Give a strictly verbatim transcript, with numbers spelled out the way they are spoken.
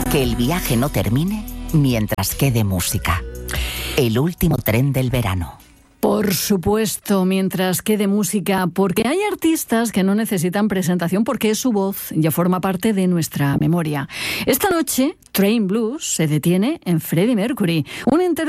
Que el viaje no termine mientras quede música. El último tren del verano. Por supuesto, mientras quede música, porque hay artistas que no necesitan presentación porque su voz ya forma parte de nuestra memoria. Esta noche, Train Blues se detiene en Freddie Mercury, un inter